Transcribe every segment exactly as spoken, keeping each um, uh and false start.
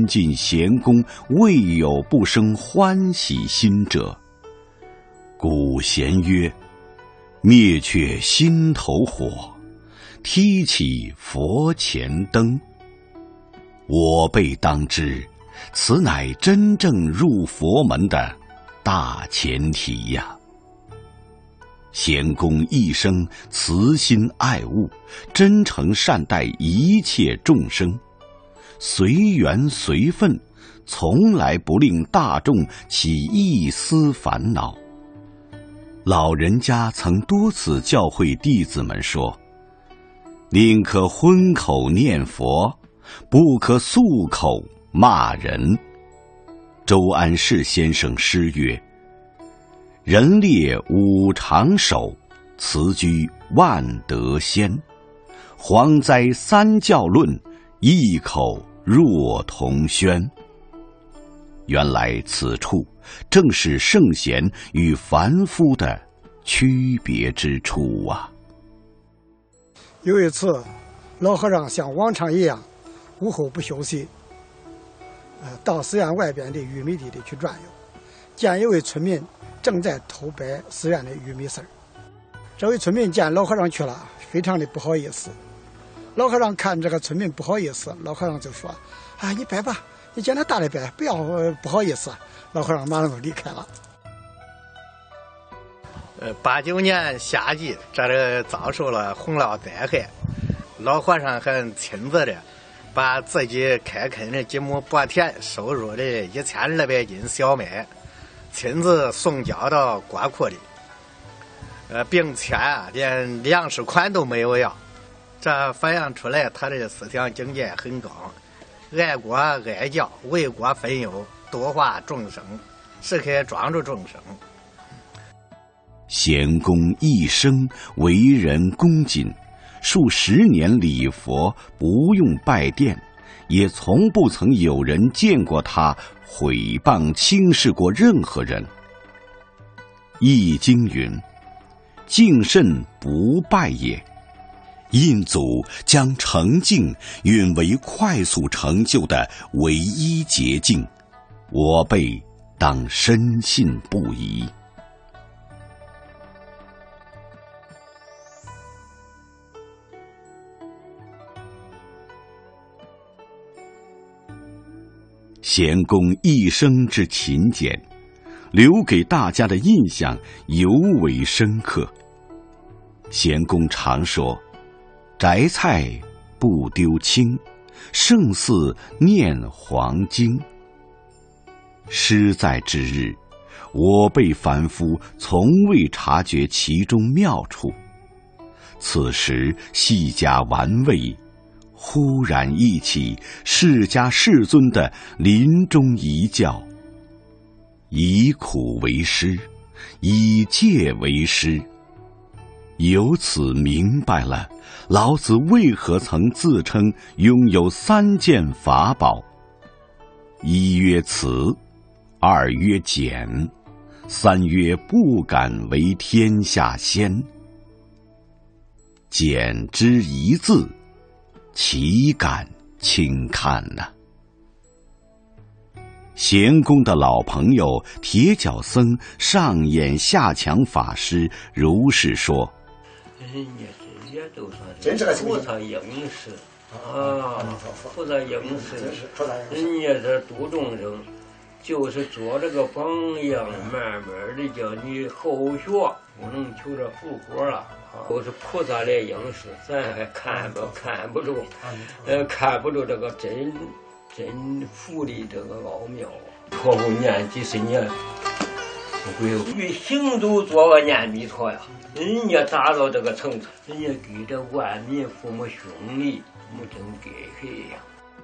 亲近贤公，未有不生欢喜心者。古贤曰：灭却心头火，剔起佛前灯。我辈当知，此乃真正入佛门的大前提呀。贤公一生慈心爱物，真诚善待一切众生，随缘随分，从来不令大众起一丝烦恼。老人家曾多次教诲弟子们说：宁可荤口念佛，不可素口骂人。周安世先生诗曰：人列五常守，辞居万德先。蝗灾三教论，异口若同轩。原来此处正是圣贤与凡夫的区别之处啊。 有一次，老和尚像往常一样，午后不休息，呃，到寺院外边的玉米地里去转悠，见一位村民正在偷掰寺院的玉米丝儿。这位村民见老和尚去了，非常的不好意思。老和尚看这个村民不好意思，老和尚就说：啊，你掰吧，你见他大的掰，不要、呃、不好意思。老和尚马上就离开了。 呃，八九年夏季，这里遭受了洪涝灾害，老和尚还亲自的把自己开垦的几亩薄田收入的一千二百斤小麦，亲自送交到国库里，呃，并且啊，连粮食款都没有要。这反映出来他的思想境界很高，爱国爱教，为国分忧，度化众生，时刻庄助众生。 贤公一生为人恭谨，数十年礼佛，不用拜殿，也从不曾有人见过他毁谤轻视过任何人。易经云：敬慎不败也。印祖将诚敬允为快速成就的唯一捷径，我辈当深信不疑。贤公一生之勤俭，留给大家的印象尤为深刻。贤公常说：摘菜不丢青，胜似念黄经。诗在之日，我辈凡夫从未察觉其中妙处，此时细加玩味，忽然忆起释迦世尊的临终遗教：以苦为师，以戒为师。由此明白了老子为何曾自称拥有三件法宝：一曰慈，二曰俭，三曰不敢为天下先。俭之一字，岂敢轻看呢、啊？贤公的老朋友铁脚僧上演下强法师如是说： 人家这些都算是菩萨应时啊，菩萨应时，人家这度众生，就是做这个榜样，慢慢的叫你后学，不能求这复活了。都是菩萨来应时，咱还看不看不住，呃，看不住这个真真佛的这个奥妙啊！可不念几十年，不会与行走做个念弥陀呀。人家达到这个层次，人家给这万民父母兄弟，没真给谁呀？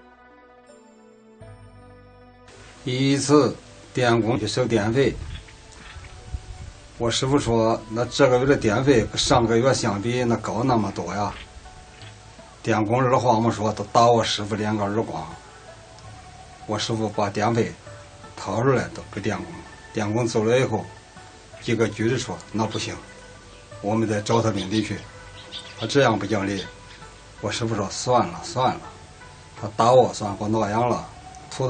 一次电工去收电费，我师傅说，那这个月的电费跟上个月相比，那高那么多呀。电工二话没说，都打我师傅两个耳光。我师傅把电费掏出来都给电工，电工走了以后，一个句子说：“那不行，我们得找他领地去。”他这样不讲理。我师傅说：“算了算了，他打我算给我挠痒了。”